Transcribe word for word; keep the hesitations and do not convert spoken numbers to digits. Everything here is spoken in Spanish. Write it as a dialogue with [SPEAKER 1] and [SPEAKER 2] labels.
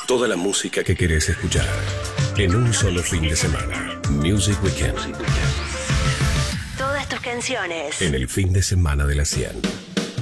[SPEAKER 1] Toda la música que querés escuchar en un solo fin de semana. Music Weekend.
[SPEAKER 2] Todas tus canciones
[SPEAKER 1] En el fin de semana de la cien.